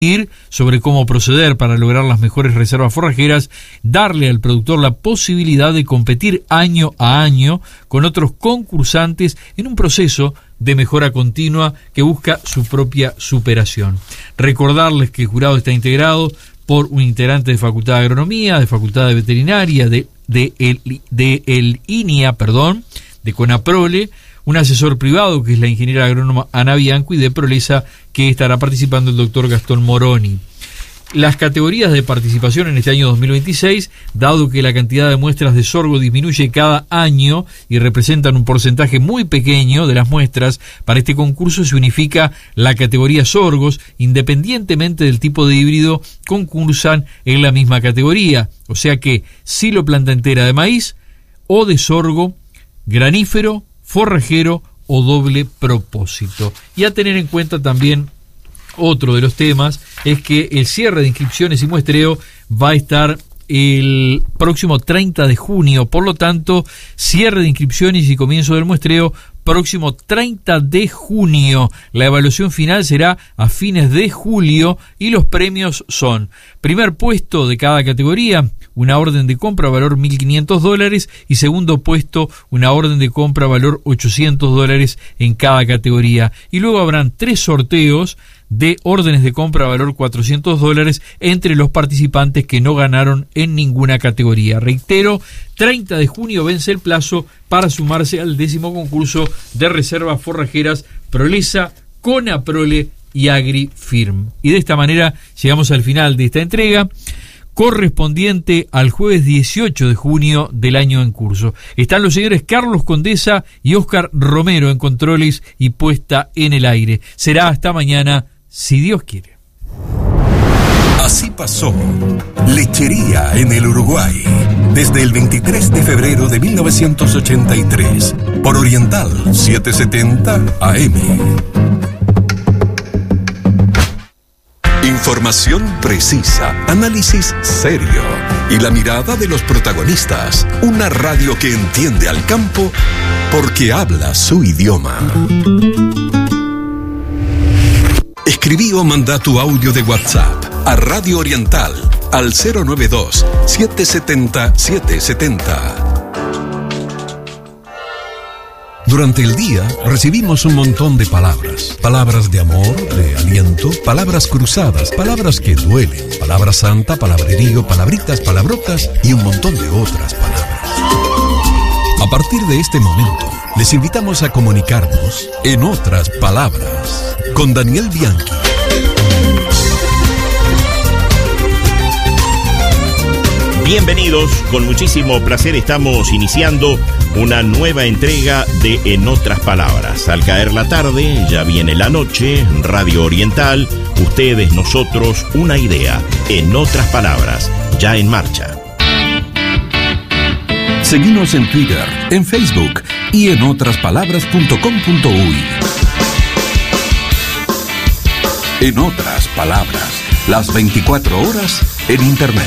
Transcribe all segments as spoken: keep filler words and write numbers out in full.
sobre cómo proceder para lograr las mejores reservas forrajeras, darle al productor la posibilidad de competir año a año con otros concursantes en un proceso de mejora continua que busca su propia superación. Recordarles que el jurado está integrado por un integrante de Facultad de Agronomía, de Facultad de Veterinaria, de, de, el, de el INIA, perdón, de CONAPROLE, un asesor privado que es la ingeniera agrónoma Ana Bianco y de Prolesa que estará participando el doctor Gastón Moroni. Las categorías de participación en este año dos mil veintiséis, dado que la cantidad de muestras de sorgo disminuye cada año y representan un porcentaje muy pequeño de las muestras, para este concurso se unifica la categoría sorgos, independientemente del tipo de híbrido, concursan en la misma categoría, o sea que silo planta entera de maíz o de sorgo, granífero, forrajero o doble propósito. Y a tener en cuenta también otro de los temas es que el cierre de inscripciones y muestreo va a estar el próximo treinta de junio, por lo tanto, cierre de inscripciones y comienzo del muestreo próximo treinta de junio. La evaluación final será a fines de julio y los premios son: primer puesto de cada categoría, una orden de compra valor mil quinientos dólares, y segundo puesto, una orden de compra valor ochocientos dólares en cada categoría. Y luego habrán tres sorteos de órdenes de compra valor cuatrocientos dólares entre los participantes que no ganaron en ninguna categoría. Reitero, treinta de junio vence el plazo para sumarse al décimo concurso de reservas forrajeras Prolesa, CONAPROLE y AgriFirm. Y de esta manera llegamos al final de esta entrega, correspondiente al jueves dieciocho de junio del año en curso. Están los señores Carlos Condesa y Óscar Romero en controles y puesta en el aire. Será hasta mañana, si Dios quiere. Así pasó Lechería en el Uruguay, desde el veintitrés de febrero de mil novecientos ochenta y tres, por Oriental setecientos setenta A M. Información precisa, análisis serio y la mirada de los protagonistas. Una radio que entiende al campo porque habla su idioma. Escribí o manda tu audio de WhatsApp a Radio Oriental al cero nueve dos, siete siete cero, siete siete cero. Durante el día recibimos un montón de palabras. Palabras de amor, de aliento, palabras cruzadas, palabras que duelen, palabra santa, palabrerío, palabritas, palabrotas y un montón de otras palabras. A partir de este momento, les invitamos a comunicarnos en otras palabras con Daniel Bianchi. Bienvenidos, con muchísimo placer estamos iniciando una nueva entrega de En Otras Palabras. Al caer la tarde, ya viene la noche, Radio Oriental, ustedes, nosotros, una idea. En Otras Palabras, ya en marcha. Seguinos en Twitter, en Facebook y en otras palabras punto com punto uy. En Otras Palabras, las veinticuatro horas en Internet.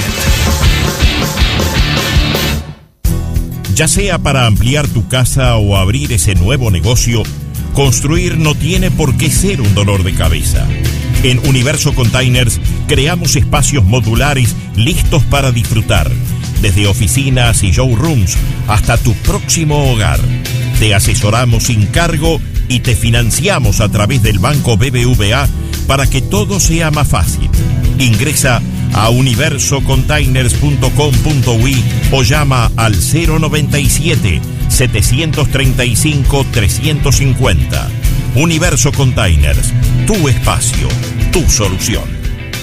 Ya sea para ampliar tu casa o abrir ese nuevo negocio, construir no tiene por qué ser un dolor de cabeza. En Universo Containers creamos espacios modulares listos para disfrutar, desde oficinas y showrooms hasta tu próximo hogar. Te asesoramos sin cargo y te financiamos a través del Banco B B V A para que todo sea más fácil. Ingresa a universo containers punto com punto uy o llama al cero noventa y siete, setecientos treinta y cinco, trescientos cincuenta. Universo Containers, tu espacio, tu solución.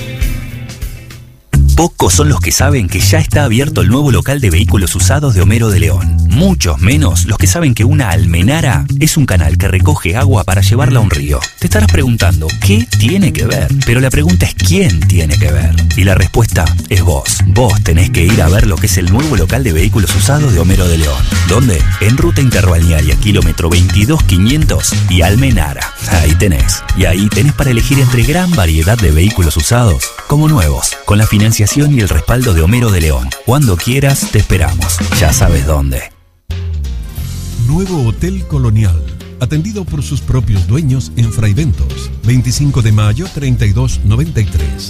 Pocos son los que saben que ya está abierto el nuevo local de vehículos usados de Homero de León. Muchos menos los que saben que una almenara es un canal que recoge agua para llevarla a un río. Te estarás preguntando, ¿qué tiene que ver? Pero la pregunta es ¿quién tiene que ver? Y la respuesta es vos. Vos tenés que ir a ver lo que es el nuevo local de vehículos usados de Homero de León. ¿Dónde? En Ruta Interbalnearia, kilómetro veintidós quinientos y Almenara. Ahí tenés. Y ahí tenés para elegir entre gran variedad de vehículos usados como nuevos, con la financiación y el respaldo de Homero de León. Cuando quieras, te esperamos. Ya sabes dónde. Nuevo Hotel Colonial, atendido por sus propios dueños en Fraiventos, veinticinco de mayo treinta y dos noventa y tres.